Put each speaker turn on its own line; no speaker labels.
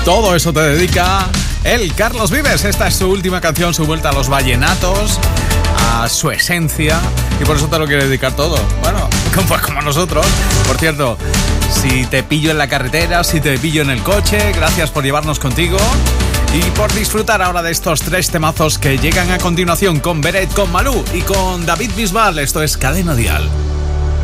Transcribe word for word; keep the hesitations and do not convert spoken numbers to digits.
Todo eso te dedica el Carlos Vives. Esta es su última canción, su vuelta a los vallenatos, a su esencia, y por eso te lo quiero dedicar todo. Bueno, pues como nosotros. Por cierto, si te pillo en la carretera, si te pillo en el coche, gracias por llevarnos contigo y por disfrutar ahora de estos tres temazos que llegan a continuación con Beret, con Malú y con David Bisbal. Esto es Cadena Dial.